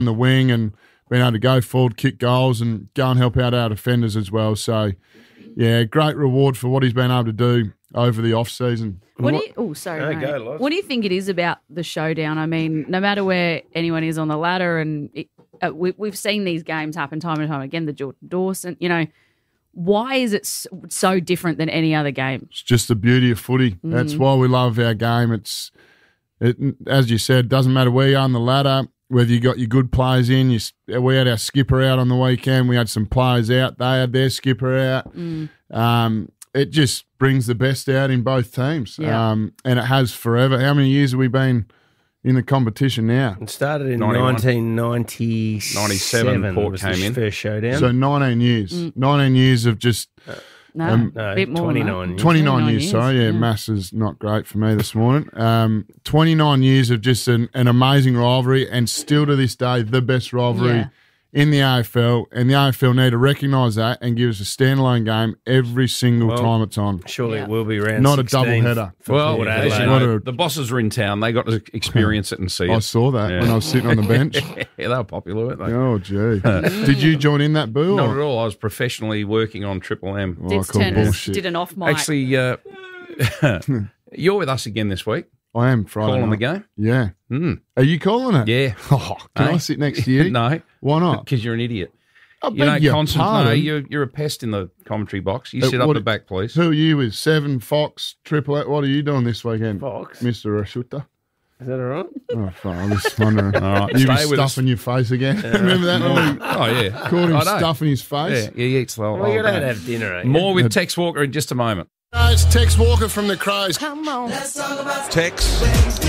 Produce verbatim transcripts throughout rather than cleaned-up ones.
on the wing and being able to go forward, kick goals, and go and help out our defenders as well. So, yeah, great reward for what he's been able to do over the off season. What do you? Oh, sorry. No, mate. go, Loz. What do you think it is about the showdown? I mean, no matter where anyone is on the ladder, and it, uh, we, we've seen these games happen time and time again. The Jordan Dawson, you know, why is it so, so different than any other game? It's just the beauty of footy. Mm. That's why we love our game. It's, it, as you said, doesn't matter where you are on the ladder. Whether you got your good players in, you, we had our skipper out on the weekend. We had some players out. They had their skipper out. Mm. Um, it just brings the best out in both teams. Yeah. Um, and it has forever. How many years have we been in the competition now? It started in ninety-one. nineteen ninety-seven. ninety-seven, Port was came the in. first showdown. So nineteen years. Mm. nineteen years of just No, Um, no, a bit more than that. twenty-nine years. twenty-nine, twenty-nine years, years, sorry. Yeah, yeah. maths is not great for me this morning. Um, twenty-nine years of just an, an amazing rivalry, and still to this day, the best rivalry Yeah. in the A F L. And the A F L need to recognise that and give us a standalone game every single Well, time it's on. Surely Yeah. it will be round Not a sixteen double header. for Well, Port as Adelaide. you What know, a- the bosses are in town. They got to experience it and see I it. saw that Yeah. when I was sitting on the bench. Yeah, they were popular, weren't they? Oh, gee. Did you join in that, Boo? Not or- at all. I was professionally working on Triple M. Oh, I Ditz call Turners bullshit. did an off mic. Actually, uh, you're with us again this week. I am Friday Calling the night. game. Yeah. Mm. Are you calling it? Yeah. Oh, can Hey? I sit next to you? No, Why not? because you're an idiot. I You beg don't your concentrate. No, pardon. you're, you're a pest in the commentary box. You Uh, sit up what- the back, please. Who are you with? Seven, Fox, Triple Eight. What are you doing this weekend? Fox? Mister Rashuta. Is that all right? Oh, fuck, I'm just wondering. All right, You be stay with us. stuffing your face again. Remember that when we Oh, yeah. caught him I know. stuffing his face? Yeah, he eats well. Well, you're going to have dinner, eh? More with Tex Walker in just a moment. Uh, it's Tex Walker from the Crows. Tex.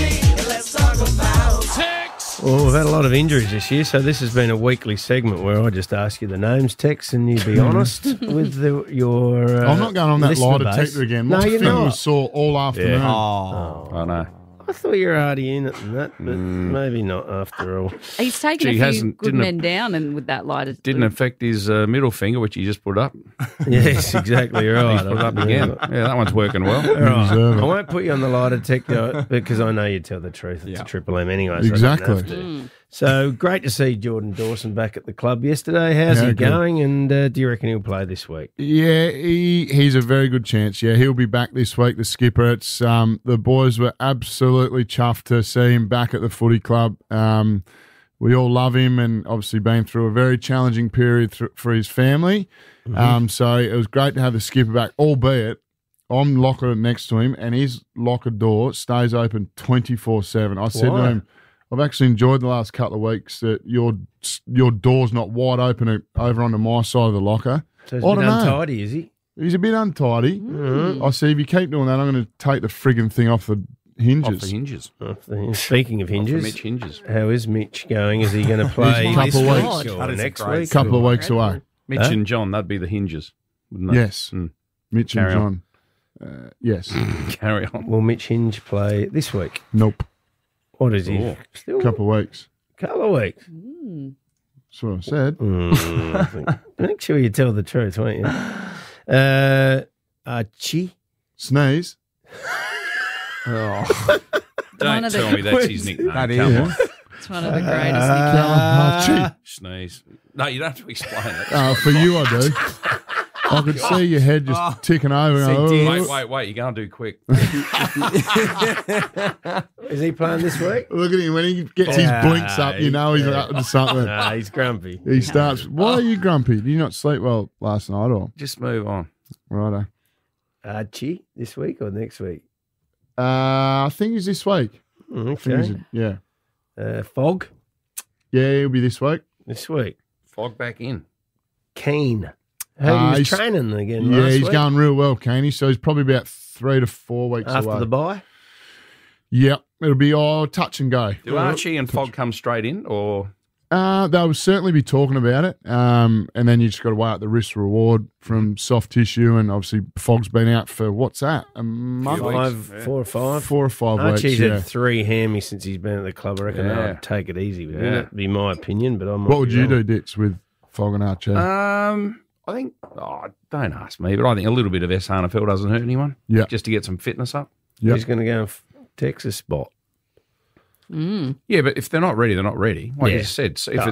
Well, we've had a lot of injuries this year, so this has been a weekly segment where I just ask you the names, Tex, and you be honest with the, your. Uh, I'm not going on that listener lie base. detector again. No, My you're finger not. was sore all afternoon. Oh, I know. I thought you were already in it and that, but maybe not after all. He's taken Gee, a few hasn't- good didn't men down, and with that light, Didn't affect his uh, middle finger, which he just put up. Yes, exactly right. Put it up again. Yeah, that one's working well. All right. deserve I it. won't put you on the lie detector because I know you tell the truth. It's a Triple M anyway. So I don't Exactly. have to. So great to see Jordan Dawson back at the club yesterday. How's Yeah, he good. going? And uh, do you reckon he'll play this week? Yeah, he, he's a very good chance. Yeah, he'll be back this week, the skipper. It's um, the boys were absolutely chuffed to see him back at the footy club. Um, we all love him, and obviously been through a very challenging period th- for his family. Mm-hmm. Um, so it was great to have the skipper back, albeit I'm locker next to him, and his locker door stays open twenty-four seven. I said to Why? him, I've actually enjoyed the last couple of weeks that your your door's not wide open o- over onto my side of the locker. So he's I a bit don't know. untidy, is he? He's a bit untidy. I see. If you keep doing that, I'm going to take the frigging thing off the hinges. Off the hinges. Off the- Speaking of Off the hinges, Mitch hinges. how is Mitch going? Is he going to play He's a couple this of week weeks. or That is a next great week? Couple of or- weeks away. Mitch Huh? and John, that'd be the hinges, wouldn't it? Yes. Mm. Mitch Carry and on. John. Uh, yes. Carry on. Will Mitch Hinge play this week? Nope. What is he? Oh. Still Couple of weeks. couple of weeks. That's what I said. Mm, I think- Make sure you tell the truth, won't you? Uh, Archie. Sneeze. One Don't of the- tell me that's his nickname. That Come is. on. it's one of the greatest. Uh, Archie. Sneeze. No, you don't have to explain it. Oh, for you, I do. I could see your head just ticking over. See, Oh, dear. Wait, wait, wait. You're going to do quick. Is he playing this week? Look at him. When he gets his Yeah, blinks up, you know he's up to something. Nah, he's grumpy. He starts, why are you grumpy? Did you not sleep well last night or? Just move on. Righto. Archie this week or next week? Uh, I think he's this week. I think he's, Okay. yeah. Uh, Fog Yeah, he'll be this week. this week. Fog back in. Keen. Heard Uh, he was he's- training again Yeah, last he's week going real well, Caney. So he's probably about three to four weeks after away. the bye. Yep, it'll be all touch and go. Do Archie and Fog come straight in, or Uh, they'll certainly be talking about it. Um, and then you just got to weigh out the risk reward from soft tissue. And obviously, Fog's been out for what's that? A month? weeks. Five, yeah. four or five. Four or five Archie's weeks. Yeah. had three hammies since he's been at the club. I reckon Yeah. I'd take it easy with him. Yeah. That'd be my opinion, but I'm. What would you do, Dix, with Fog and Archie? um, I think. Oh, don't ask me, but I think a little bit of S N F L doesn't hurt anyone. Yeah. just to get some fitness up. Yep. He's going to go f- Texas spot. Mm. Yeah, but if they're not ready, they're not ready. Like Yeah. you said, so if Oh,